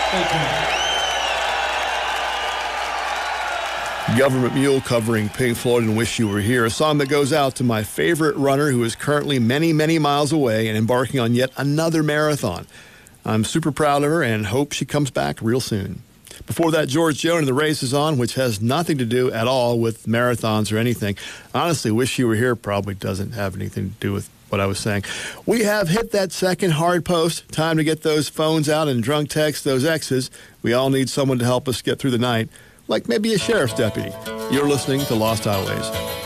Government Mule covering Pink Floyd and Wish You Were Here, a song that goes out to my favorite runner who is currently many, many miles away and embarking on yet another marathon. I'm super proud of her and hope she comes back real soon. Before that, George Jones and The Race Is On, which has nothing to do at all with marathons or anything. Honestly, Wish You Were Here probably doesn't have anything to do with what I was saying. We have hit that second hard post. Time to get those phones out and drunk text those exes. We all need someone to help us get through the night, like maybe a sheriff's deputy. You're listening to Lost Highways.